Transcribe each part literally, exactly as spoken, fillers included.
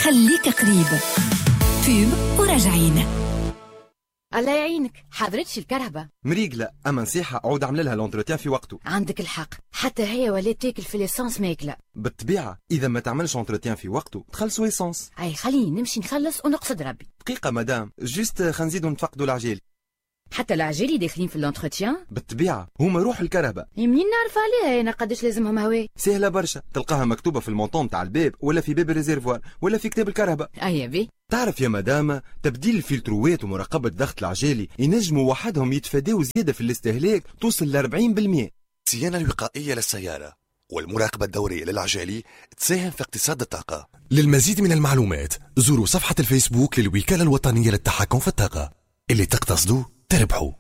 خليك قريب. فيب وراجعين. الله يعينك، حضرتش الكرهبة مريق لا، اما نصيحة عود عمل لها لونتروتيان في وقته. عندك الحق، حتى هي ولات تاكل في ليسانس ماكلة. بالطبيعة إذا ما تعملش لونتروتيان في وقته تخلصوا ايسانس. اي خليني نمشي نخلص ونقصد ربي. دقيقة مدام، جوست خنزيدو نتفقدوا العجيل. حتى العجيلي داخلين في اللونتروتيان؟ بالطبيعة هما روح الكرهبة. منين نعرف عليها انا قداش لازمهم هواي؟ سهلة برشا، تلقاها مكتوبة في المونطون تاع الباب ولا في باب الريزيرفوار ولا في كتاب الكرهبة. ايا بي. تعرف يا مدام، تبديل الفلتروات ومراقبة ضغط العجالي ينجموا وحدهم يتفاداو زيادة في الاستهلاك توصل ل أربعين بالمئة. الصيانة الوقائية للسيارة والمراقبة الدورية للعجالي تساهم في اقتصاد الطاقة. للمزيد من المعلومات زوروا صفحة الفيسبوك للوكالة الوطنية للتحكم في الطاقة. اللي تقتصدوا تربحوا.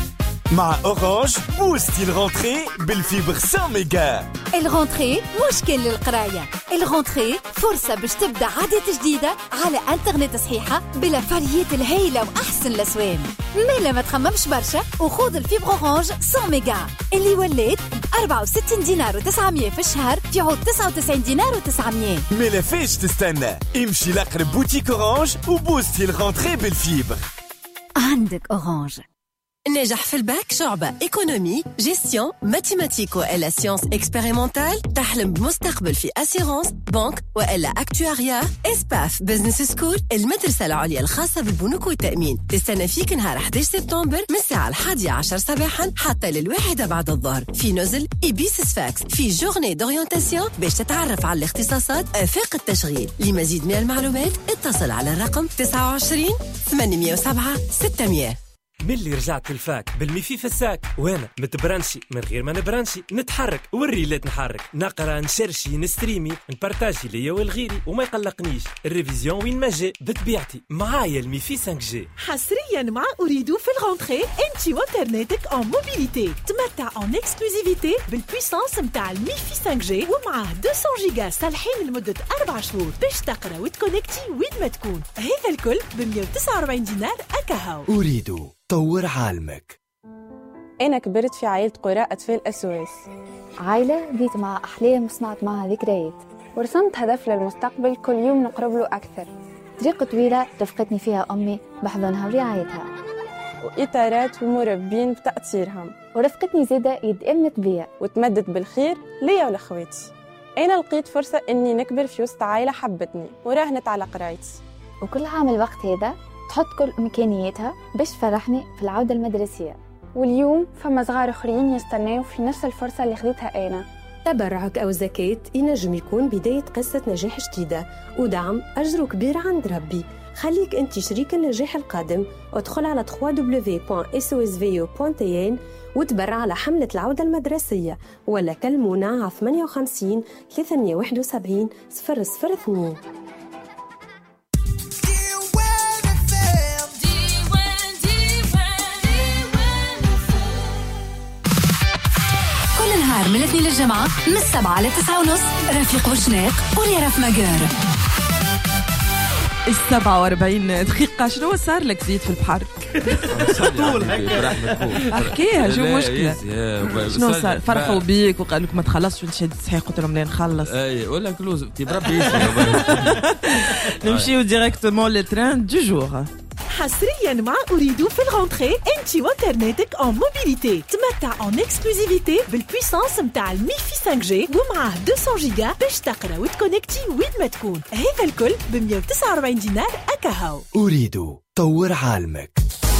مع أورانج بوستي الغونتري بالفيبر مية ميجا. الغونتري مشكل للقراية، الغونتري فرصة باش تبدأ عادات جديدة على انترنت صحيحة بلا فاريات الهايلة وأحسن الأسوام. مالا ما تخممش برشا وخوض الفيبر أورانج مية ميجا اللي ولات ب أربعة وستين دينار وتسعمية في الشهر في عود تسعة وتسعين دينار وتسعمية. مالا فيش تستنى، امشي لأقرب بوتيك أورانج وبوستي الغونتري بالفيبر. عندك أورانج. ناجح في الباك شعبة إيكونومي جيستيون ماتيماتيك وإلا سيونس إكسبيريمونتال. تحلم بمستقبل في أسيرانس بنك وإلا أكتواريا. إسباف بزنس سكول المدرسة العليا الخاصة بالبنوك والتأمين تستنى فيك نهار أحد عشر سبتمبر من الساعة الحادية عشر صباحا حتى للواحدة بعد الظهر في نزل إبيس فاكس في جورني دورينتاسيون باش تتعرف على الاختصاصات آفاق التشغيل. لمزيد من المعلومات اتصل على الرقم تسعة وعشرين ثمانمية وسبعة ستمية. من اللي رجعت الفاك بالميفي في الساك وانا متبرنشي من غير ما نبرنشي نتحرك والريلات نحرك نقرا نشرشي نستريمي نبارتاجي ليا والغيري وما يقلقنيش الريفيزيون وين ما جاء بطبيعتي معايا الميفي خمسة جي. حصريا مع أريدو في الغونتري انتي وانترنتك اون موبيليتي تمتع اون اكسكلوزيفيتي بالبويسانس متاع الميفي خمسة جي ومعاه مئتين جيجا صالحين لمدة أربع شهور باش تقرا وتكونكتي وين ما تكون. هذا الكل ب مية وتسعة وأربعين دينار أكاهو. أريدو طور عالمك. أنا كبرت في عائلة قراء أطفال أسواس، عائلة بديت مع أحلام وصنعت معها ذكريات، ورسمت هدف للمستقبل كل يوم نقرب له أكثر. طريقة طويلة رفقتني فيها أمي بحضنها ورعايتها، وإطارات ومربين بتأثيرهم، ورفقتني زادة يد أمنت بيا وتمدت بالخير ليا ولأخواتي. أنا لقيت فرصة إني نكبر في وسط عائلة حبتني وراهنت على قرايتي، وكل عام الوقت هذا تحط كل إمكانياتها باش تفرحني في العودة المدرسية. واليوم فما صغار آخرين يستناو في نفس الفرصة اللي خديتها أنا. تبرعك أو زكاة ينجم يكون بداية قصة نجاح جديدة ودعم أجر كبير عند ربي. خليك أنت شريك النجاح القادم وادخل على دبليو دبليو دبليو دوت إس أو إس في أو دوت إي إن وتبرع على حملة العودة المدرسية ولا كلمونا على ثمانية وخمسين ثلاثمية وواحد وسبعين صفر صفر اثنين. من الاثنين للجمعة من السبعة لتسعة ونص رفيق وشناق وليرف مجار. السبعة واربعين دقيقة. شنو صار لك زيد في البحر؟ احكيها شو مشكلة؟ شنو صار؟ فرحوا بيك وقال لك ما تخلصش ونشد صحيح قلت لهم لا نخلص. اي ولا كلوز بربي نمشيو ديريكتومون للتران دو جور. حصريا مع أريدو في الغونتري انتي وانترنتك اون موبيليتي تمتع اون اكسكلوزيفيتي بالبويسانس متاع الميفي خمسة جي ومعاه مئتين جيجا باش تقرا وتكونكتي وين ما تكون. هذا الكل ب مية وتسعة وأربعين دينار أكاهو. أريدو طور عالمك.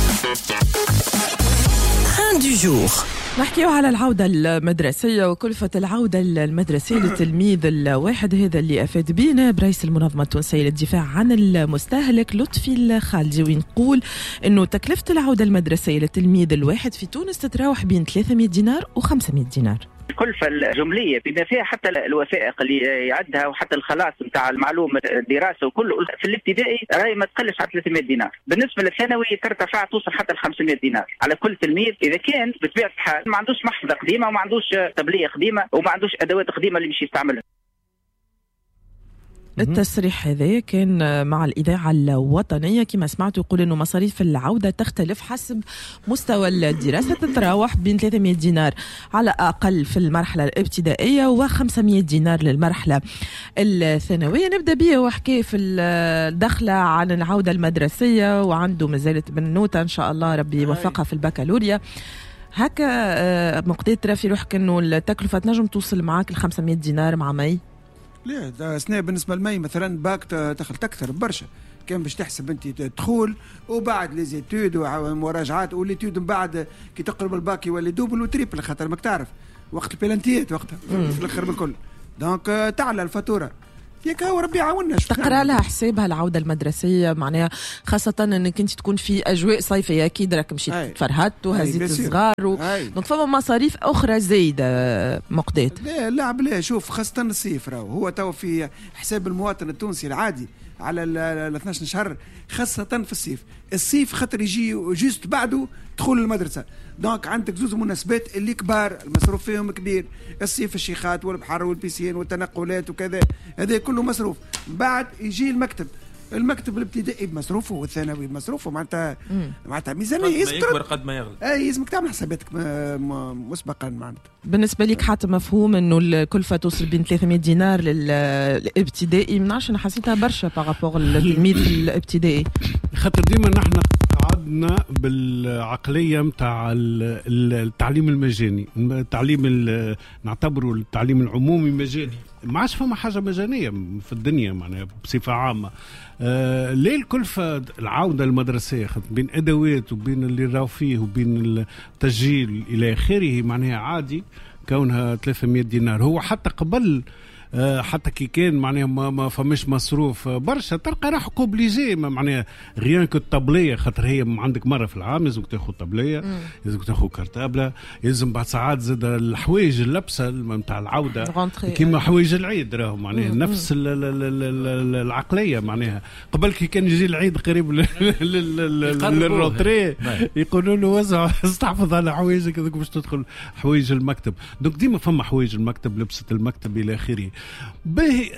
تران دو جور. نحكيو على العودة المدرسية وكلفة العودة المدرسية للتلميذ الواحد. هذا اللي أفاد بينا برئيس المنظمة التونسية للدفاع عن المستهلك لطفي الخالدي، وينقول إنه تكلفة العودة المدرسية للتلميذ الواحد في تونس تتراوح بين ثلاثمية دينار وخمسمية دينار. الكلفة الجملية بما فيها حتى الوثائق اللي يعدها وحتى الخلاص نتاع المعلومة الدراسة وكله في الابتدائي راهي ما تقلش على ثلاثمية دينار. بالنسبة للثانوي ترتفع توصل حتى ل خمسمية دينار على كل تلميذ إذا كان بطبيعة الحال ما عندوش محفظة قديمة وما عندوش تبلية قديمة وما عندوش أدوات قديمة اللي مش يستعملها. التصريح هذا كان مع الإذاعة الوطنية. كما سمعتوا يقول أنه مصاريف العودة تختلف حسب مستوى الدراسة، تتراوح بين ثلاثمائة دينار على أقل في المرحلة الابتدائية وخمسمائة دينار للمرحلة الثانوية. نبدأ بيه وحكي في الدخلة عن العودة المدرسية، وعنده مازالت بنوتة إن شاء الله ربي يوفقها في البكالوريا. هكا مقدار ترى في روحك انه التكلفه تنجم توصل معاك ل خمسمائة دينار مع مي؟ لا ده سنة بالنسبه لمي مثلا باك دخلت اكثر برشا. كان باش تحسب انت تدخل وبعد لي زيتود ومراجعات وليتود من بعد كي تقرب الباك يولي دوبل وتريبل، خاطر ماك تعرف وقت البلانتيات وقتها في الاخر بالكل. دونك تعلى الفاتوره ياك هو ربي يعاوننا. تقرا لها حسابها العوده المدرسيه معناها، خاصه انك انت تكون في اجواء صيفيه اكيد راك مشيت تفرهدت وهزيت الصغار و... دونك فما مصاريف اخرى زايده مقدات. لا لا بلا شوف، خاصه الصيف راهو هو تو في حساب المواطن التونسي العادي على ال اثنا عشر شهر، خاصه في الصيف. الصيف خاطر يجي جوست بعده دخول المدرسه، دونك عندك زوز مناسبات اللي كبار المصروف فيهم كبير. الصيف الشيخات والبحر والبيسين والتنقلات وكذا، هذا كله مصروف. بعد يجي المكتب المكتب الابتدائي بمصروفه والثانوي بمصروفه، معناتها معناتها ميزانيه قد ما يكبر قد ما يغلى. اي لازمك تعمل حساباتك مسبقا. معناتها بالنسبه لك حتى مفهوم انه الكلفه توصل بين ثلاثمائة دينار للابتدائي، من عشان حسيتها برشا بارابور للتلميذ الابتدائي، خاطر ديما نحن قعدنا بالعقليه نتاع التعليم المجاني. التعليم نعتبره التعليم العمومي مجاني، ما عادش فما حاجه مجانيه في الدنيا معناها بصفه عامه. آه ليه الكلفه العوده المدرسيه بين ادوات وبين اللي راو فيه وبين التسجيل الى اخره معناها عادي كونها ثلاثمائة دينار. هو حتى قبل أه حتى كي كان معناها ما, ما فماش مصروف برشا تلقى راح اوبليجي معناها غيان كو الطبليه، خاطر هي عندك مره في العام لازم تاخذ طبليه، لازم تاخذ كارتابله، لازم بعد ساعات زاد الحوايج اللبسه نتاع العوده كيما حوايج العيد راهو معناها نفس ال ال ال ال العقليه. معناها قبل كي كان يجي العيد قريب للروتري يقولوا له وزع استحفظ على حوايجك هذوك باش تدخل حوايج المكتب. دونك ديما فما حوايج المكتب، لبسه المكتب الى اخره. به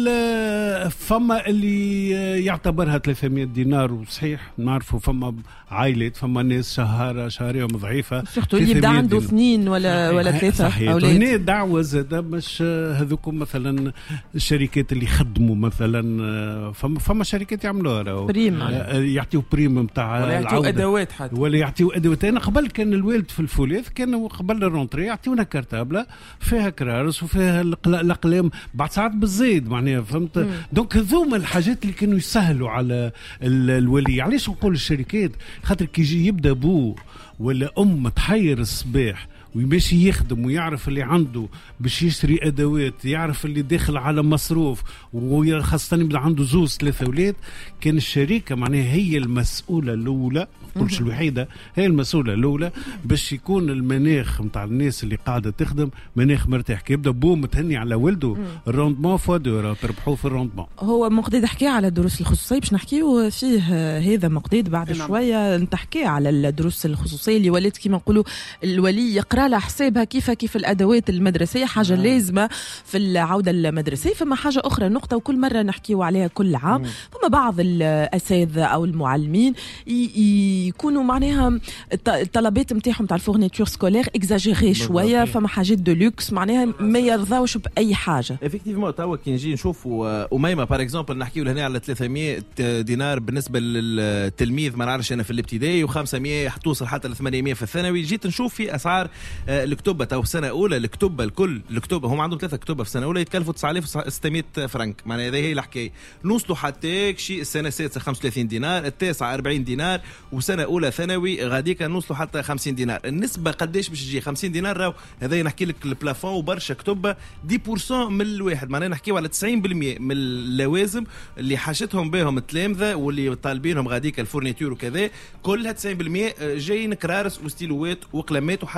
فما اللي يعتبرها ثلاثمائة دينار، وصحيح نعرفوا فما عائلات فما ناس شهارة شهريهم ضعيفة شفتوا اللي يبدا عنده اثنين ولا ولا ثلاثة أولاد. هنا دعوة زادة مش هذوكم مثلا الشركات اللي يخدموا مثلا فما فما شركات يعملوها بريم يعطيوا بريم نتاع ولا يعطيوا أدوات حتى ولا يعطيوا أدوات. أنا قبل كان الوالد في الفولاذ كانوا قبل الرونتري يعطيونا كارتابلة فيها كرارس وفيها الأقلام بعد ساعات بالزيد معناها فهمت. دونك هذوما الحاجات اللي كانوا يسهلوا على الولي. علاش نقول الشركات؟ خاطر كي يجي يبدا بو ولا ام تحير الصباح ويمشي يخدم ويعرف اللي عنده باش يشتري ادوات، يعرف اللي داخل على مصروف، وخاصه يبدا عنده زوز ثلاثه اولاد، كان الشركه معناها هي المسؤوله الاولى، مش الوحيده، هي المسؤوله الاولى باش يكون المناخ نتاع الناس اللي قاعده تخدم مناخ مرتاح. كي يبدا بو متهني على ولده الروندمون فوا دو تربحوا في الروندمون. هو مقداد حكي على الدروس الخصوصيه باش نحكيو فيه هذا مقداد بعد نعم. شويه نحكي على الدروس الخصوصيه اللي ولات كيما نقولوا الولي يقرا على حسابها كيف كيف الادوات المدرسيه حاجه آه. لازمه في العوده المدرسيه. فما حاجه اخرى نقطه وكل مره نحكيو عليها كل عام مم. فما بعض الاساتذه او المعلمين يكونوا معناها الطلبات نتاعهم تاع الفورنيتور سكولير اكزاجيري شويه، فما حاجات دو لوكس معناها ما يرضاوش باي حاجه. افكتيفمون توا كي نجي نشوفوا اميمه باغ اكزومبل نحكيو لهنا على ثلاثمائة دينار بالنسبه للتلميذ ما نعرفش انا في الابتدائي وخمسمائة توصل حتى ل ثمانمائة في الثانوي. جيت نشوف في اسعار الكتب تو سنه اولى الكتب الكل الكتب هم عندهم ثلاثه كتب في سنه اولى يتكلفوا تسعة آلاف وستمائة فرنك معناها هذه هي الحكايه. نوصلوا حتى شيء السنه السادسه خمسة وثلاثين دينار، التاسعه أربعين دينار، وسنه اولى ثانوي غاديك نوصلوا حتى خمسين دينار. النسبه قداش باش تجي خمسين دينار راهو هذا نحكي لك البلافون وبرشا كتب عشرة بالمئة من الواحد معناها نحكيو على تسعين بالمئة من اللوازم اللي حاجتهم بهم التلامذه واللي طالبينهم غاديك الفورنيتور وكذا كلها تسعين بالمئة جايين كرارس وستيلوات وقلمات وحاجات طالبين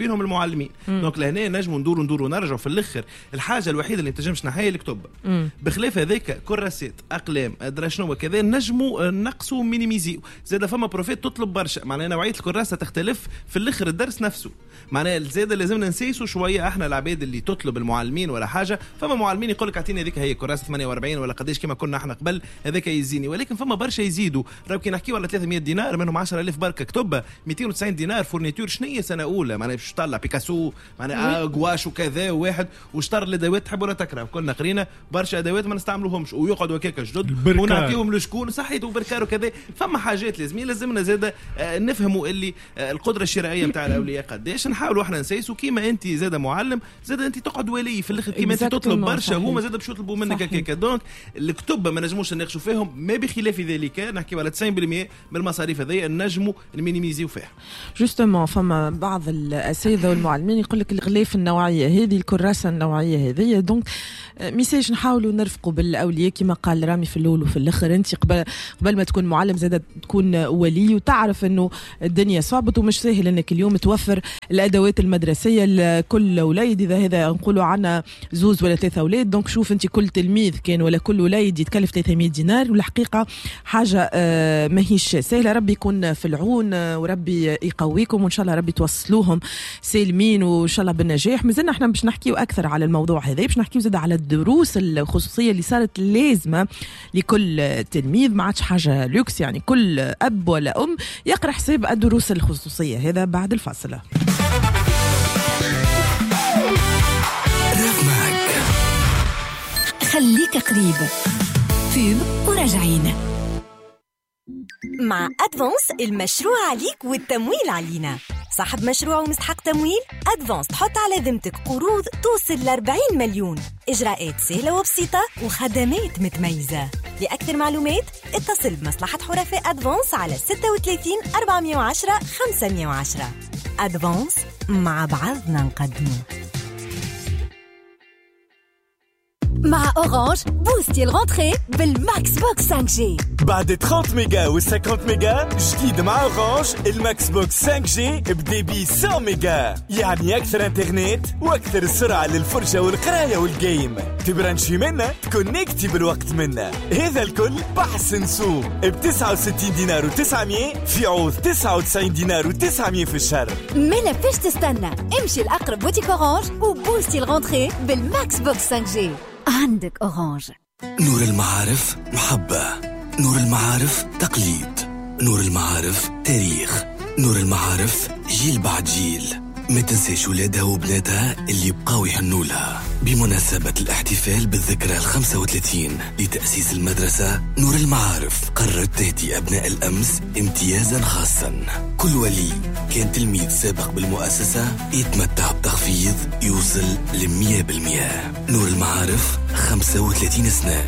بينهم المعلمين. دونك لهنا نجموا ندوروا ندوروا نرجعوا في الاخر الحاجه الوحيده اللي تنجمش نحيي الكتب. بخلاف هذاك كراسات اقلام ادري شنو كذا نجموا نقصوا مينيميزيو. زاد فما بروفيت تطلب برشا، معناها نوعيه الكراسه تختلف في الاخر الدرس نفسه. معناها زاد لازمنا نسيسوا شويه احنا العباد اللي تطلب المعلمين ولا حاجه. فما معلمين يقول لك اعطيني هذيك هي كراسه ثمانية وأربعين ولا قداش كما كنا احنا قبل هذاك يزيني، ولكن فما برشا يزيدوا. راهو كي نحكيو على ثلاثمية دينار منهم عشرة آلاف بركه كتب، مئتين وتسعين دينار فورنيتور. شنية سنه اولى معناها باش طلع بيكاسو معناها غواش وكذا واحد واشتر الادوات تحب ولا تكره. كنا قرينا برشا ادوات ما نستعملوهمش ويقعدوا هكاك جدد ونعطيهم لشكون صحيت وبركار وكذا. فما حاجات لازمين لازمنا زاده آه نفهموا اللي آه القدره الشرائيه نتاع الاولياء قداش. نحاولوا احنا نسيسوا كيما انت زاده معلم زاده انت تقعد ولي في الاخر كيما انت تطلب برشا هما زاده باش يطلبوا منك هكاك. دونك الكتب ما نجموش نناقشوا فيهم، ما بخلاف ذلك نحكيو على تسعين بالمئة من المصاريف هذيا نجموا نمينيميزيو فيها. جوستومون فما بعض الاساتذه والمعلمين يقول لك الغلاف النوعيه هذه الكراسه النوعيه هذه. دونك ميساج نحاولوا نرفقوا بالاولياء كما قال رامي في الاول وفي الاخر. انت قبل قبل ما تكون معلم زاده تكون ولي وتعرف انه الدنيا صعبت ومش سهل انك اليوم توفر الادوات المدرسيه لكل وليد. اذا هذا نقولوا عنا زوز ولا ثلاثه اولاد، دونك شوف انت كل تلميذ كان ولا كل وليد يتكلف ثلاثمية دينار، والحقيقه حاجه ماهيش سهله. ربي يكون في العون وربي يقويكم وان شاء الله ربي توصلوهم سالمين وان شاء الله بالنجاح. مازلنا احنا باش نحكيو اكثر على الموضوع هذا، باش نحكيو زاد على الدروس الخصوصيه اللي صارت لازمه لكل تلميذ. ما عادش حاجه لوكس، يعني كل اب ولا ام يقرا حساب الدروس الخصوصيه. هذا بعد الفاصله. خليك قريب فيب وراجعين. مع أدفانس المشروع عليك والتمويل علينا. صاحب مشروع ومستحق تمويل؟ أدفانس تحط على ذمتك قروض توصل لأربعين مليون. إجراءات سهلة وبسيطة وخدمات متميزة. لأكثر معلومات اتصل بمصلحة حرفاء أدفانس على ستة وثلاثين أربعمية وعشرة خمسمية وعشرة. أدفانس مع بعضنا نقدمه. مع أورانج بوستي الغونتري بالماكس بوكس خمسة جي. بعد ثلاثين ميجا و خمسين ميجا جديد مع أورانج الماكس بوكس خمسة جي بديبي مية ميجا، يعني أكثر انترنت وأكثر سرعة للفرجة والقراية والجيم. تبرانشي منا تكونيكتي بالوقت منا. هذا الكل بحسن سوق ب تسعة وستين دينار وتسعمية في عوض تسعة وتسعين دينار وتسعمية في الشهر. مالا فاش تستنى؟ امشي الأقرب بوتيك أورانج وبوستي الغونتري بالماكس بوكس خمسة جي. عندك أورانج. نور المعارف محبة، نور المعارف تقليد، نور المعارف تاريخ، نور المعارف جيل بعد جيل. ما تنساش ولادها وبناتها اللي بقاو يهنولها. بمناسبة الاحتفال بالذكرى الخمسة وثلاثين لتأسيس المدرسة، نور المعارف قررت تهدي أبناء الأمس امتيازا خاصا. كل ولي كان تلميذ سابق بالمؤسسة يتمتع بتخفيض يوصل لمية بالمية. نور المعارف خمسة وثلاثين سنة.